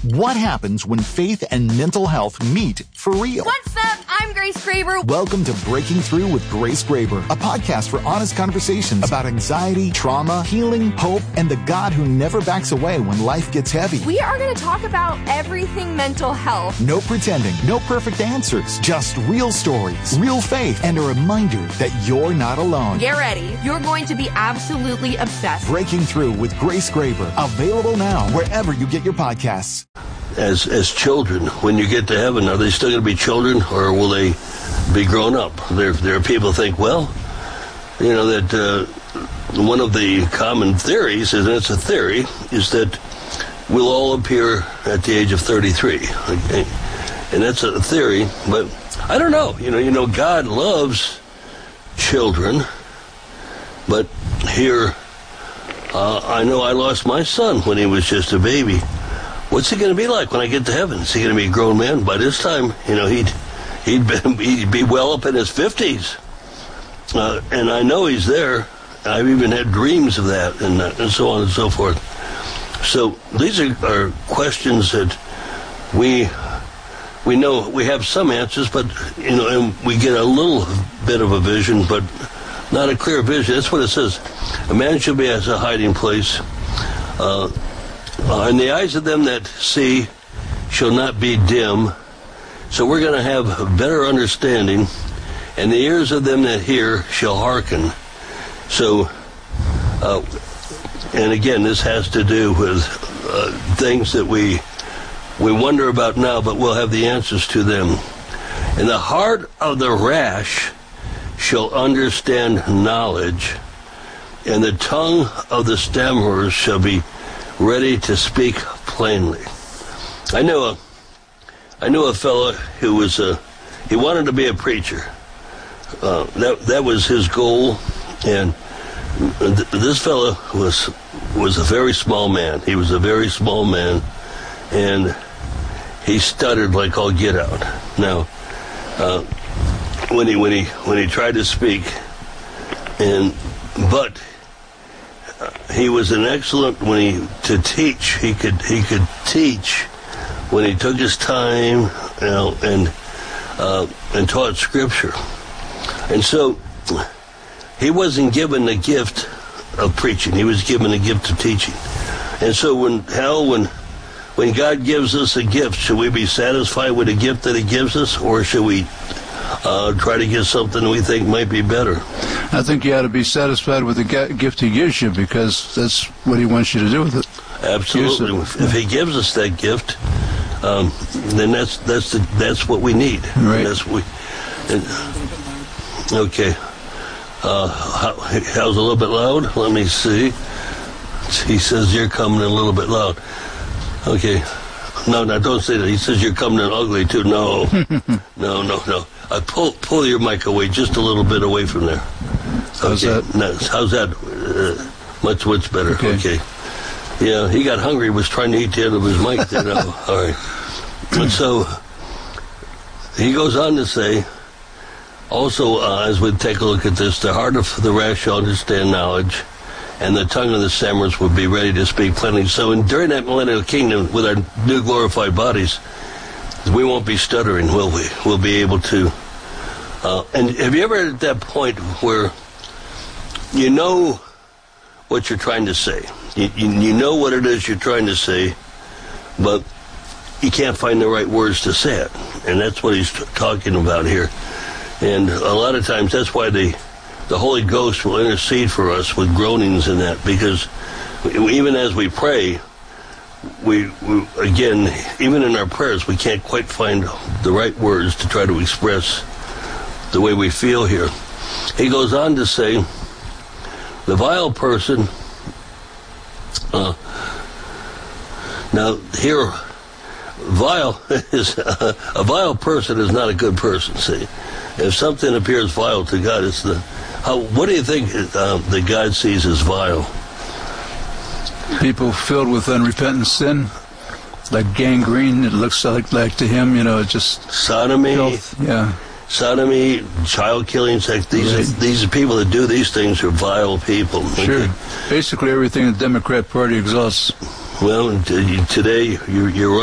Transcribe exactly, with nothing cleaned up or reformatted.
What happens when faith and mental health meet for real? What's up? I'm Grace Graber. Welcome to Breaking Through with Grace Graber, a podcast for honest conversations about anxiety, trauma, healing, hope, and the God who never backs away when life gets heavy. We are going to talk about everything mental health. No pretending, no perfect answers, just real stories, real faith, and a reminder that you're not alone. Get ready. You're going to be absolutely obsessed. Breaking Through with Grace Graber, available now wherever you get your podcasts. As as children, when you get to heaven, are they still going to be children, or will they be grown up? There, there are people who think, well, you know, that uh, one of the common theories, and it's a theory, is that we'll all appear at the age of thirty-three. Okay? And that's a theory, but I don't know. You know, you know, God loves children, but here, uh, I know I lost my son when he was just a baby. What's he going to be like when I get to heaven? Is he going to be a grown man? By this time, you know, he'd he'd be, he'd be well up in his fifties. Uh, and I know he's there. I've even had dreams of that, and, uh, and so on and so forth. So these are, are questions that we we know we have some answers, but, you know, and we get a little bit of a vision, but not a clear vision. That's what it says. A man shall be as a hiding place. Uh, Uh, and the eyes of them that see shall not be dim. So we're going to have a better understanding. And the ears of them that hear shall hearken. So, uh, and again, this has to do with uh, things that we we wonder about now, but we'll have the answers to them. And the heart of the rash shall understand knowledge, and the tongue of the stammerers shall be ready to speak plainly. I knew a, I knew a fellow who was a, he wanted to be a preacher. Uh, that that was his goal, and th- this fellow was was a very small man. He was a very small man, and he stuttered like all get out. Now, uh, when he when he when he tried to speak, and but. He was an excellent when he to teach. He could he could teach when he took his time, you know, and uh, and taught scripture. And so he wasn't given the gift of preaching. He was given the gift of teaching. And so when hell when when God gives us a gift, should we be satisfied with the gift that He gives us, or should we uh, try to get something we think might be better? I think you ought to be satisfied with the gift He gives you, because that's what He wants you to do with it. Absolutely. It. If He gives us that gift, um, then that's that's the, that's what we need. Right. That's what we. And, okay. Uh, how, how's a little bit loud? Let me see. He says you're coming in a little bit loud. Okay. No, no, don't say that. He says you're coming in ugly too. No, no, no, no. I pull pull your mic away just a little bit away from there. How's okay. that? No, how's that? Uh, much, much better. Okay. okay. Yeah, he got hungry. Was trying to eat the end of his mic. You know. All right. And so he goes on to say, also, uh, as we take a look at this, the heart of the rash shall understand knowledge, and the tongue of the stammerers will be ready to speak plainly. So in, during that millennial kingdom, with our new glorified bodies, we won't be stuttering, will we? We'll be able to. Uh, and have you ever at that point where you know what you're trying to say? You, you, you know what it is you're trying to say, but you can't find the right words to say it. And that's what he's t- talking about here. And a lot of times that's why the, the Holy Ghost will intercede for us with groanings in that, because even as we pray, We, we, again, even in our prayers, we can't quite find the right words to try to express the way we feel here. He goes on to say, the vile person, uh, now here, vile is, uh, a vile person is not a good person, see. If something appears vile to God, it's the, how, what do you think uh, that God sees as vile? People filled with unrepentant sin, like gangrene. It looks like, like to him, you know, it's just sodomy. Filth. Yeah, sodomy, child killing, sex. These right. are, these are people that do these things are vile people. Sure, okay? Basically everything the Democrat Party exalts. Well, today you're, you're right.